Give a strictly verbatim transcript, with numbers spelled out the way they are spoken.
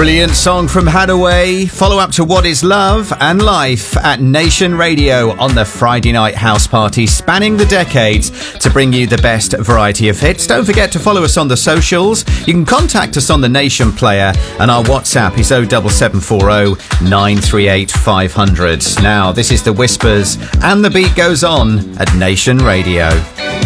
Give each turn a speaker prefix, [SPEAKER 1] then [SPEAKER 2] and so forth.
[SPEAKER 1] Brilliant song from Hadaway. Follow up to What Is Love and Life at Nation Radio on the Friday night house party, spanning the decades to bring you the best variety of hits. Don't forget to follow us on the socials. You can contact us on the Nation player, and our WhatsApp is oh seven seven four oh nine three eight five hundred. Now, this is The Whispers, and the beat goes on at Nation Radio.